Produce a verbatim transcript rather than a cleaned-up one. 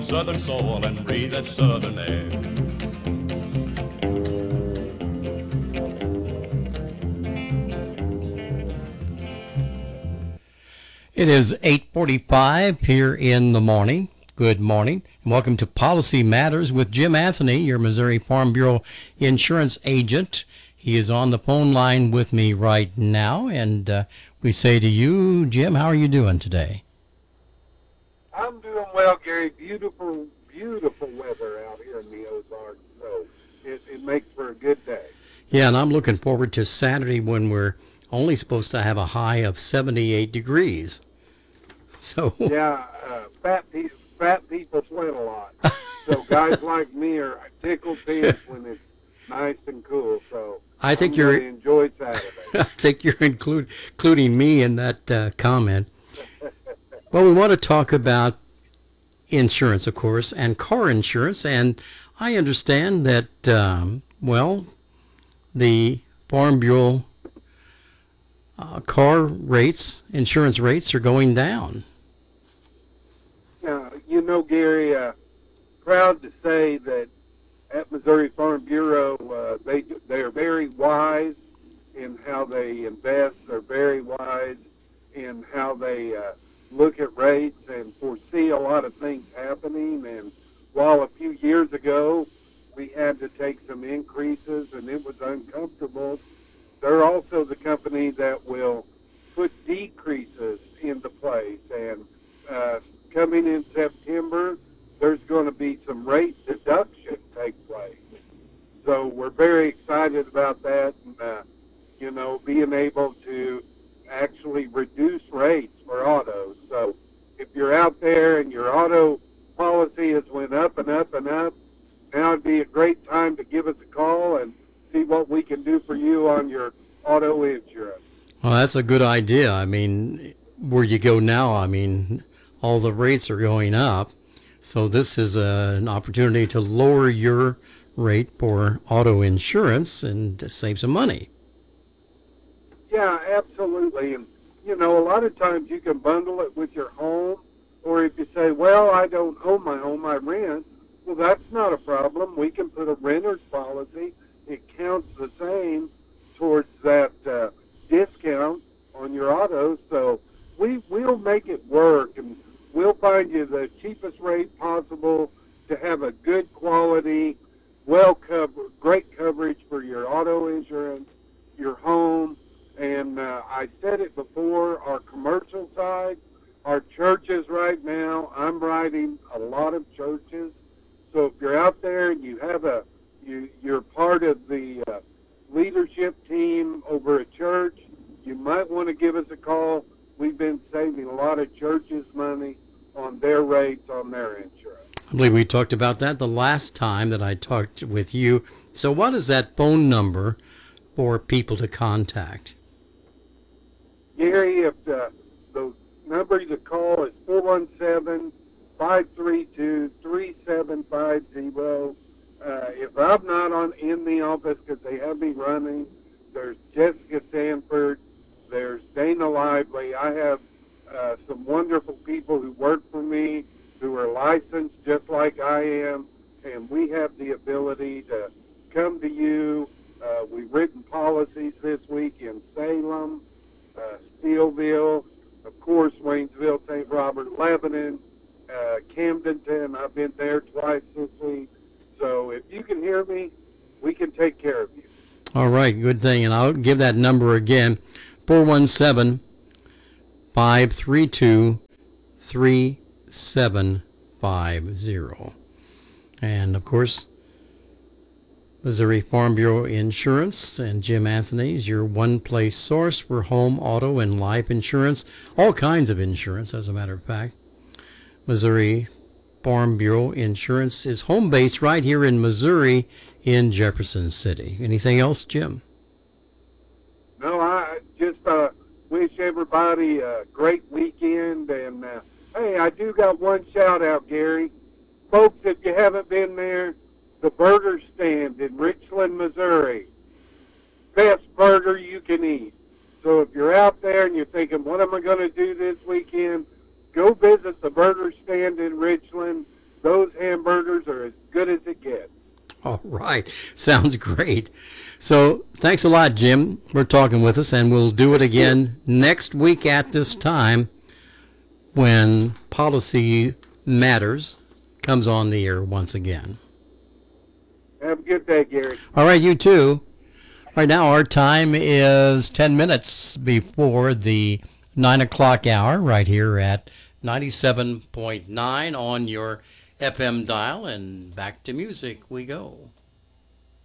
on southern soil and breathe that southern air. It is eight forty-five here in the morning. Good morning, and welcome to Policy Matters with Jim Anthony, your Missouri Farm Bureau insurance agent. He is on the phone line with me right now, and uh, we say to you, Jim, how are you doing today? I'm doing well, Gary. Beautiful, beautiful weather out here in the Ozarks, so it, it makes for a good day. Yeah, and I'm looking forward to Saturday when we're only supposed to have a high of seventy-eight degrees. So yeah, uh, fat people, fat people sweat a lot. So guys like me are tickled pink when it's nice and cool. So I think I'm you're gonna enjoy Saturday. I think you're include, including me in that uh, comment. Well, we want to talk about insurance, of course, and car insurance. And I understand that, um, well, the Farm Bureau uh, car rates, insurance rates are going down. Yeah, you know, Gary, uh, proud to say that at Missouri Farm Bureau, uh, they they are very wise in how they invest. They're very wise in how they uh, look at rates and foresee a lot of things happening. And while a few years ago we had to take some increases and it was uncomfortable, they're also the company that will put decreases into place. And uh, coming in September, there's going to be some rate deduction take place. So we're very excited about that, and, uh, you know, being able to actually reduce rates for autos. So if you're out there and your auto policy has went up and up and up, now would be a great time to give us a call and see what we can do for you on your auto insurance. Well, that's a good idea. I mean, where you go now, I mean, all the rates are going up. So this is a, an opportunity to lower your rate for auto insurance and to save some money. Yeah, absolutely. And, you know, a lot of times you can bundle it with your home, or if you say, well, I don't own my home, I rent, well, that's not a problem. We can put a renter's policy. It counts the same towards that uh, discount on your auto. So we, we'll make it work, and we'll find you the cheapest rate possible to have a good quality, well covered, great coverage for your auto insurance, your home. And uh, I said it before, our commercial side, our churches right now, I'm writing a lot of churches. So if you're out there and you have a, you, you're part of the uh, leadership team over a church, you might want to give us a call. We've been saving a lot of churches money on their rates on their insurance. I believe we talked about that the last time that I talked with you. So what is that phone number for people to contact? Gary, if the, the number to call is four one seven, five three two, three seven five zero. Uh, if I'm not on in the office, because they have me running, there's Jessica Sanford, there's Dana Lively. I have uh, some wonderful people who work for me who are licensed just like I am, and we have the ability to come to you. Uh, we've written policies this week in Salem, uh, Steelville, of course, Waynesville, Saint Robert, Lebanon, uh, Camdenton. I've been there twice this week. So if you can hear me, we can take care of you. All right, good thing. And I'll give that number again, four one seven, five three two, three seven five zero. And, of course, Missouri Farm Bureau Insurance and Jim Anthony is your one-place source for home, auto, and life insurance, all kinds of insurance, as a matter of fact. Missouri Farm Bureau Insurance is home base right here in Missouri in Jefferson City. Anything else, Jim? No, I just uh, wish everybody a great weekend. And, uh, hey, I do got one shout-out, Gary. Folks, if you haven't been there, the Burger Stand in Richland, Missouri. Best burger you can eat. So if you're out there and you're thinking, what am I going to do this weekend? Go visit the Burger Stand in Richland. those hamburgers are as good as it gets. All right. Sounds great. So thanks a lot, Jim, for talking with us, and we'll do it again next week at this time when Policy Matters comes on the air once again. Have a good day, Gary. All right, you too. Right now, our time is ten minutes before the nine o'clock hour right here at ninety-seven point nine on your F M dial, and back to music we go.